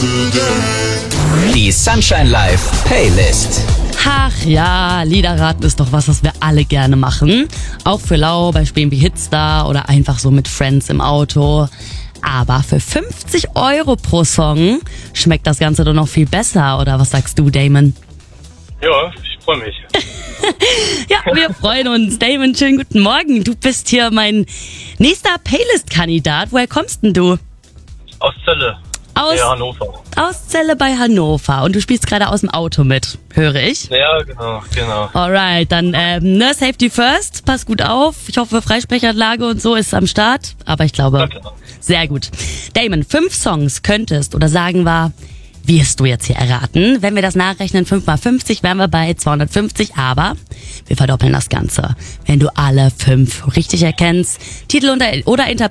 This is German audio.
Die Sunshine Live Playlist. Ach ja, Liederraten ist doch was wir alle gerne machen. Auch für Lau bei Spielen wie Hitstar oder einfach so mit Friends im Auto. Aber für 50 € pro Song schmeckt das Ganze doch noch viel besser, oder was sagst du, Damon? Ja, ich freue mich. Ja, wir freuen uns. Damon, schönen guten Morgen. Du bist hier mein nächster Playlist-Kandidat. Woher kommst denn du? Aus Celle. Ja, Hannover. Aus Celle bei Hannover. Und du spielst gerade aus dem Auto mit, höre ich. Ja, genau. Alright, dann Safety first. Pass gut auf. Ich hoffe, Freisprechanlage und so ist am Start. Aber ich glaube, sehr gut. Damon, 5 Songs könntest oder sagen wir, wirst du jetzt hier erraten. Wenn wir das nachrechnen, 5 mal 50, wären wir bei 250. Aber wir verdoppeln das Ganze. Wenn du alle 5 richtig erkennst, Titel oder Interpret